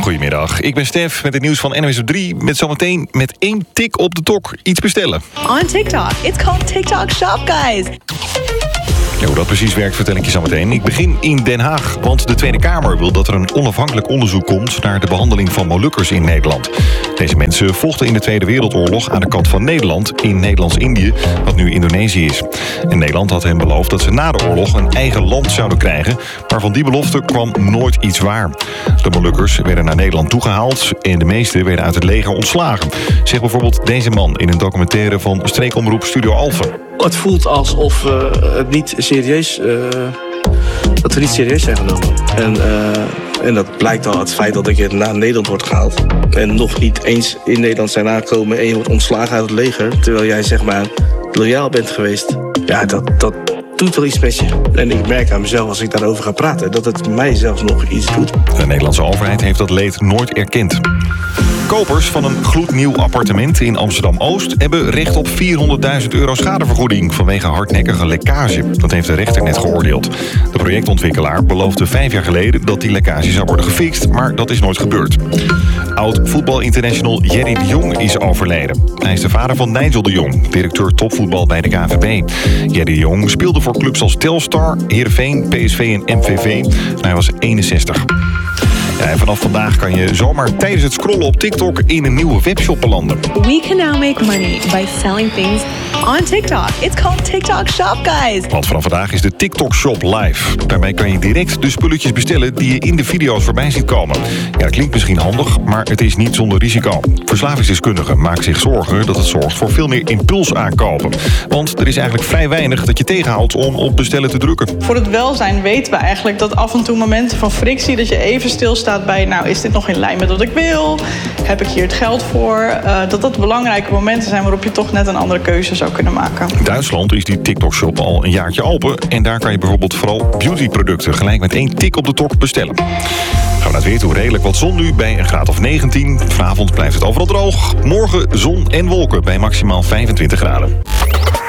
Goedemiddag, ik ben Stef met het nieuws van NOS op 3... met zometeen met 1 tik op de tok iets bestellen. On TikTok. It's called TikTok Shop, guys. Ja, hoe dat precies werkt vertel ik je zo meteen. Ik begin in Den Haag, want de Tweede Kamer wil dat er een onafhankelijk onderzoek komt naar de behandeling van Molukkers in Nederland. Deze mensen vochten in de Tweede Wereldoorlog aan de kant van Nederland in Nederlands-Indië, wat nu Indonesië is. En Nederland had hen beloofd dat ze na de oorlog een eigen land zouden krijgen, maar van die belofte kwam nooit iets waar. De Molukkers werden naar Nederland toegehaald en de meesten werden uit het leger ontslagen. Zegt bijvoorbeeld deze man in een documentaire van streekomroep Studio Alphen. Het voelt alsof het niet serieus, dat we niet serieus zijn genomen. En dat blijkt al uit het feit dat ik naar Nederland word gehaald. En nog niet eens in Nederland zijn aangekomen en je wordt ontslagen uit het leger. Terwijl jij zeg maar loyaal bent geweest. Ja, dat doet wel iets met je. En ik merk aan mezelf als ik daarover ga praten dat het mij zelfs nog iets doet. De Nederlandse overheid heeft dat leed nooit erkend. Kopers van een gloednieuw appartement in Amsterdam-Oost hebben recht op €400.000 schadevergoeding vanwege hardnekkige lekkage. Dat heeft de rechter net geoordeeld. De projectontwikkelaar beloofde 5 jaar geleden dat die lekkage zou worden gefixt, maar dat is nooit gebeurd. Oud-voetbalinternational Jerry de Jong is overleden. Hij is de vader van Nigel de Jong, directeur topvoetbal bij de KNVB. Jerry de Jong speelde voor clubs als Telstar, Heerenveen, PSV en MVV. Hij was 61. Ja, en vanaf vandaag kan je zomaar tijdens het scrollen op TikTok in een nieuwe webshop belanden. We can now make money by selling things on TikTok. It's called TikTok Shop, guys. Want vanaf vandaag is de TikTok Shop live. Daarmee kan je direct de spulletjes bestellen die je in de video's voorbij ziet komen. Ja, dat klinkt misschien handig, maar het is niet zonder risico. Verslavingsdeskundigen maken zich zorgen dat het zorgt voor veel meer impuls aankopen. Want er is eigenlijk vrij weinig dat je tegenhoudt om op bestellen te drukken. Voor het welzijn weten we eigenlijk dat af en toe momenten van frictie, dat je even stilstaat bij, nou, is dit nog in lijn met wat ik wil? Heb ik hier het geld voor? Dat belangrijke momenten zijn waarop je toch net een andere keuze zou kunnen maken. In Duitsland is die TikTok-shop al een jaartje open. En daar kan je bijvoorbeeld vooral beautyproducten gelijk met 1 tik op de tok bestellen. Gaan we naar het weer toe. Redelijk wat zon nu bij een graad of 19. Vanavond blijft het overal droog. Morgen zon en wolken bij maximaal 25 graden.